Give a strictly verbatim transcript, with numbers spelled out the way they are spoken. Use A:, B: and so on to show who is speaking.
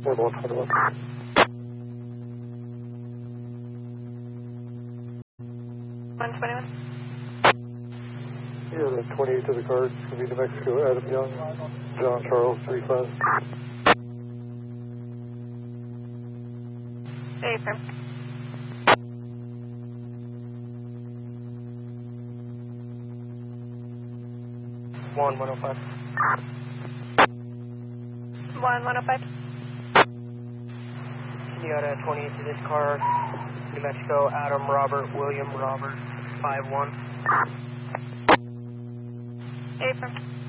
A: one one twenty-one.
B: one twenty-one.
A: Yeah, the twenty-eight to the card. It's going to be New Mexico, Adam Young, John Charles, three five.
B: Hey, firm.
C: one one oh five.
B: one one oh five.
C: You got a twenty-eight to this car, New Mexico, Adam, Robert, William, Robert, five one.
B: Hey, firm.